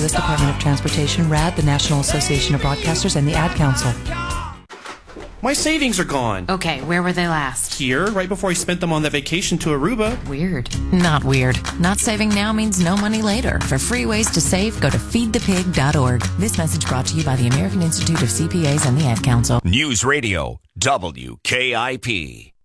U.S. Department of Transportation, RAD, the National Association of Broadcasters, and the Ad Council. My savings are gone. Okay, where were they last? Here, right before I spent them on that vacation to Aruba. Weird. Not weird. Not saving now means no money later. For free ways to save, go to feedthepig.org. This message brought to you by the American Institute of CPAs and the Ad Council. News Radio, WKIP.